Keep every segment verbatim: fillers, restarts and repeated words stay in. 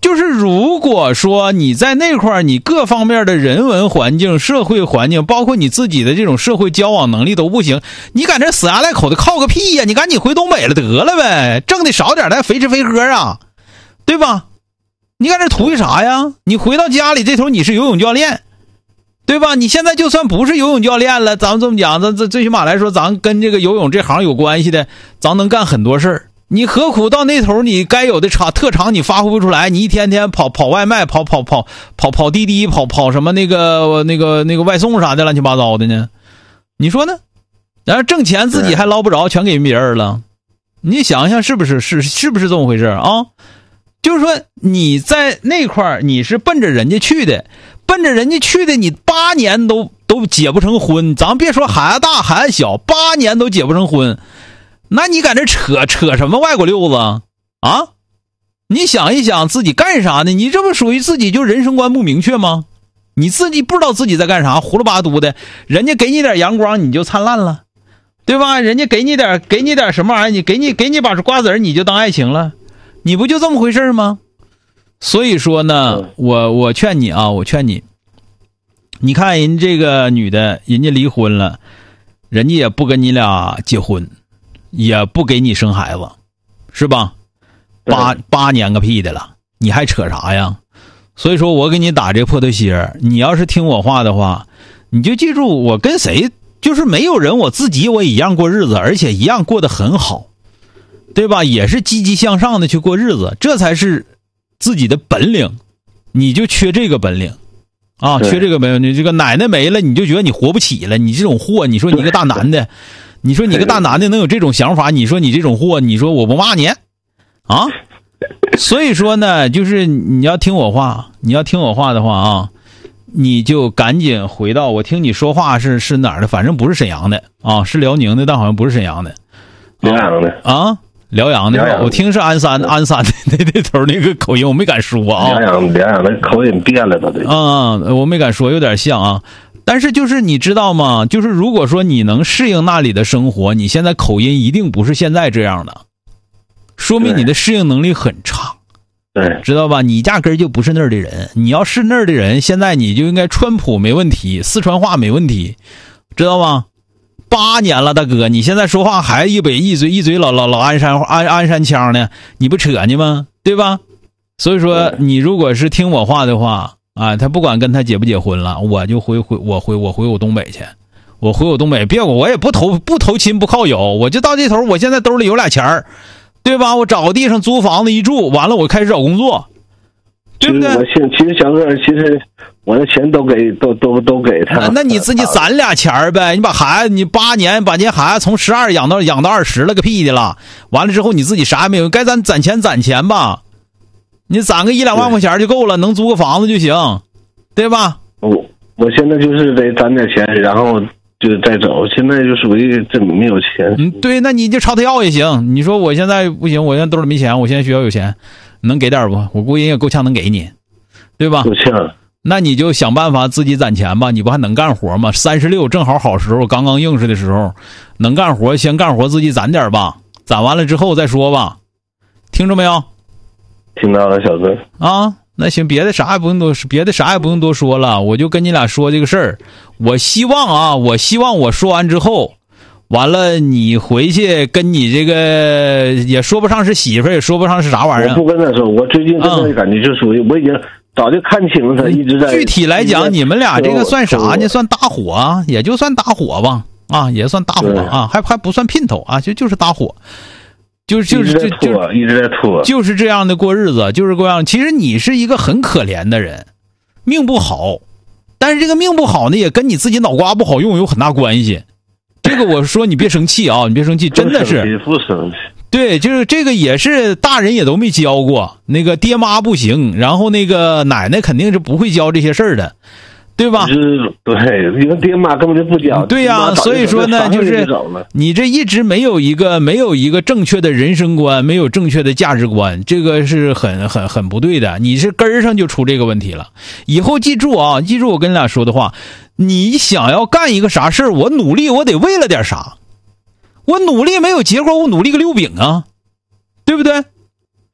就是如果说你在那块儿，你各方面的人文环境、社会环境，包括你自己的这种社会交往能力都不行，你搁这死鸭赖口的靠个屁呀！你赶紧回东北了得了呗，挣的少点，咱肥吃肥喝啊，对吧？你搁这图一啥呀？你回到家里这头你是游泳教练，对吧？你现在就算不是游泳教练了，咱们这么讲，咱这最起码来说，咱跟这个游泳这行有关系的，咱能干很多事儿。你何苦到那头你该有的长特长你发挥不出来，你一天天跑跑外卖，跑跑跑跑跑滴滴，跑跑什么那个那个那个外送啥的乱七八糟的呢？你说呢？然后挣钱自己还捞不着，全给别人了。你想想是不是是是不是这么回事啊？就是说你在那块你是奔着人家去的，奔着人家去的，你八年都都结不成婚，咱别说孩子大孩子小，八年都结不成婚。那你搁这扯扯什么外国溜子啊？你想一想自己干啥呢？你这不属于自己就人生观不明确吗？你自己不知道自己在干啥，胡了八嘟的，人家给你点阳光你就灿烂了，对吧？人家给你点给你点什么玩意儿，你给你给你把瓜子你就当爱情了，你不就这么回事吗？所以说呢，我我劝你啊，我劝你，你看人这个女的，人家离婚了，人家也不跟你俩结婚。也不给你生孩子，是吧？八八年个屁的了，你还扯啥呀？所以说我给你打这破头鞋，你要是听我话的话，你就记住，我跟谁就是没有人，我自己我也一样过日子，而且一样过得很好，对吧？也是积极向上的去过日子，这才是自己的本领。你就缺这个本领啊，缺这个本领。你这个奶奶没了，你就觉得你活不起了，你这种货，你说你一个大男的。你说你个大男的能有这种想法，你说你这种货，你说我不骂你啊？所以说呢，就是你要听我话，你要听我话的话啊，你就赶紧回到，我听你说话是是哪儿的，反正不是沈阳的啊，是辽宁的，但好像不是沈阳的。 辽阳的啊，辽阳的， 阳我听是鞍山鞍山的那那头那个口音，我没敢说啊。 辽阳辽阳的口音变了，都得。 啊、嗯，我没敢说，有点像啊。但是就是你知道吗？就是如果说你能适应那里的生活，你现在口音一定不是现在这样的，说明你的适应能力很差。 对， 知道吧？你压根儿就不是那儿的人，你要是那儿的人，现在你就应该川普没问题，四川话没问题，知道吗？八年了，大哥，你现在说话还一北一嘴一嘴老老老鞍山鞍鞍山腔呢，你不扯呢吗？对吧？所以说，你如果是听我话的话。啊，他不管跟他结不结婚了，我就回回我回我回我东北去，我回我东北，别我也不投不投亲不靠友，我就到这头，我现在兜里有俩钱儿，对吧？我找个地上租房子一住，完了我开始找工作，对不对？ 我现其实小哥，其实我的钱都给都都都给他。 那, 那你自己攒俩钱儿呗，你把孩子你八年把这孩子从十二养到养到二十了个屁的了，完了之后你自己啥也没有，该咱攒钱攒钱吧。你攒个一两万块钱就够了，能租个房子就行，对吧？ 我我现在就是得攒点钱，然后就再走。现在就属于这没有钱。 嗯，对，那你就朝他要也行。你说我现在不行，我现在兜里没钱，我现在需要有钱，能给点不？我估计也够呛能给你，对吧？ 够呛。 那你就想办法自己攒钱吧。你不还能干活吗？三十六正好好时候，刚刚应试的时候，能干活先干活，自己攒点吧。攒完了之后再说吧。听着没有？ 听到了，小哥啊，那行，别的啥也不用多，别的啥也不用多说了，我就跟你俩说这个事儿。我希望啊，我希望我说完之后，完了你回去跟你这个也说不上是媳妇儿，也说不上是啥玩意儿。 我不跟他说，我最近真的感觉就属于、嗯、我已经早就看清了他，一直在。 具体来讲，你们俩这个算啥呢？算搭伙啊，也就算搭伙吧，啊，也算搭伙啊，还还不算姘头啊，就就是搭伙。就是就是就就一直在拖， 就是这样的过日子，就是这样。其实你是一个很可怜的人，命不好，但是这个命不好呢，也跟你自己脑瓜不好用有很大关系。这个我说你别生气啊，你别生气，真的是不生气。对， 就是这个也是大人也都没教过，那个爹妈不行，然后那个奶奶肯定是不会教这些事儿的。对吧？ 对，因为爹妈根本就不教。 对呀、啊，所以说呢，就是你这一直没有一个没有一个正确的人生观，没有正确的价值观，这个是很很很不对的。你是根儿上就出这个问题了。以后记住啊，记住我跟你俩说的话，你想要干一个啥事儿，我努力，我得为了点啥。我努力没有结果，我努力个溜饼啊，对不对？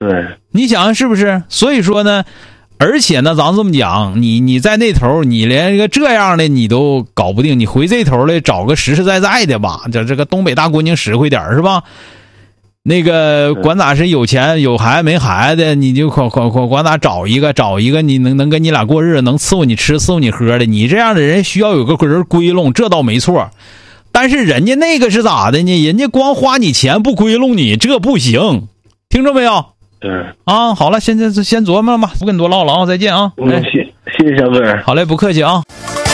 对， 你想是不是？所以说呢，而且呢，咱这么讲，你你在那头，你连个这样的你都搞不定，你回这头来找个实实在在的吧，这这个东北大姑娘实惠点是吧？那个管咋是有钱有孩子没孩子，你就管管管管咋找一个找一个你能能跟你俩过日子，能伺候你吃伺候你喝的，你这样的人需要有个人归拢，这倒没错。但是人家那个是咋的呢？人家光花你钱不归拢你，这不行，听着没有？ 对啊，好了，现在先琢磨吧，不跟你多唠了啊，再见啊。 嗯，谢谢谢小哥。 好嘞，不客气啊。